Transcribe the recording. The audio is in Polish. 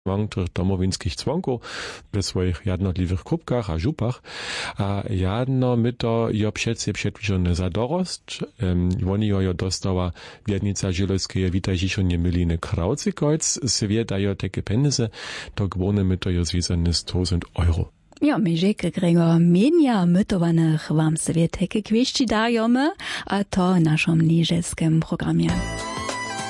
tych domowinskich członków w swoich jednotliwych kubkach a żupach, a jedno my to jo przecie przedwiżone za dorost, oni jo dostała wiednica Żylowskie witaj żiszonje miliny Krautzikojc, swie dają takie pieniądze, to gwone my to jo związane z 1000 Euro. Ja, my rzekę Gregor menia mytowanych wam sobie takie kwieści dajemy, a to w naszym niżelskim programie.